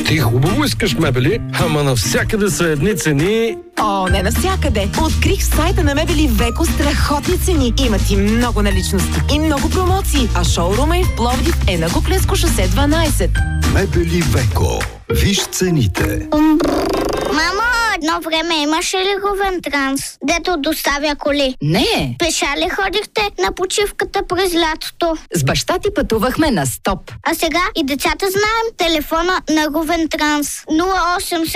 Ти хубаво искаш мебели, ама навсякъде са едни цени. О, не навсякъде. Открих в сайта на Мебели Веко страхотни цени. Имат и много наличности и много промоции. А шоурума им в Пловдив е на Куклensко шосе 12. Мебели Веко. Виж цените. Мамо, едно време имаше ли Говентранс, дето доставя коли? Не. Пеша ли ходихте на почивката през лятото? С баща ти пътувахме на стоп. А сега и децата знаем телефона на Говентранс 08